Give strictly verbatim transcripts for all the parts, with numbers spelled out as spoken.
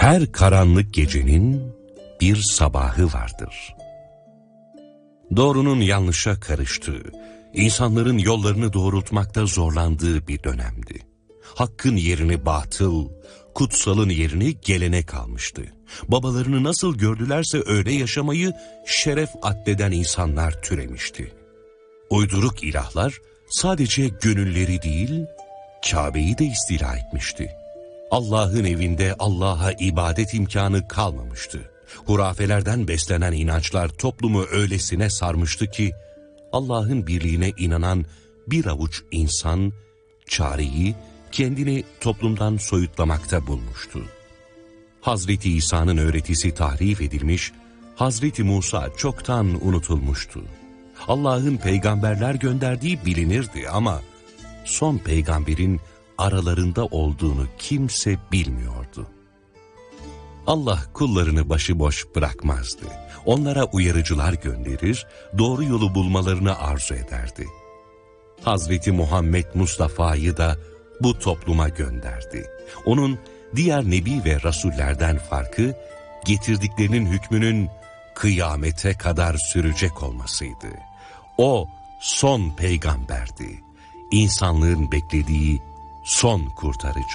Her karanlık gecenin bir sabahı vardır. Doğrunun yanlışa karıştığı, insanların yollarını doğrultmakta zorlandığı bir dönemdi. Hakkın yerini batıl, kutsalın yerini gelenek almıştı. Babalarını nasıl gördülerse öyle yaşamayı şeref addeden insanlar türemişti. Uyduruk ilahlar sadece gönülleri değil, Kabe'yi de istila etmişti. Allah'ın evinde Allah'a ibadet imkanı kalmamıştı. Hurafelerden beslenen inançlar toplumu öylesine sarmıştı ki, Allah'ın birliğine inanan bir avuç insan, çareyi kendini toplumdan soyutlamakta bulmuştu. Hazreti İsa'nın öğretisi tahrif edilmiş, Hazreti Musa çoktan unutulmuştu. Allah'ın peygamberler gönderdiği bilinirdi ama son peygamberin aralarında olduğunu kimse bilmiyordu. Allah kullarını başıboş bırakmazdı. Onlara uyarıcılar gönderir, doğru yolu bulmalarını arzu ederdi. Hazreti Muhammed Mustafa'yı da bu topluma gönderdi. Onun diğer nebi ve rasullerden farkı, getirdiklerinin hükmünün kıyamete kadar sürecek olmasıydı. O son peygamberdi. İnsanlığın beklediği son kurtarıcı.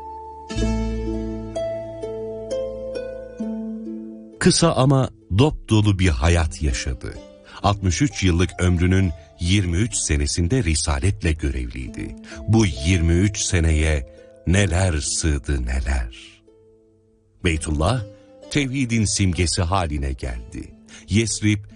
Kısa ama dop dolu bir hayat yaşadı. altmış üç yıllık ömrünün yirmi üç senesinde risaletle görevliydi. Bu yirmi üç seneye neler sığdı neler. Beytullah, tevhidin simgesi haline geldi. Yesrib,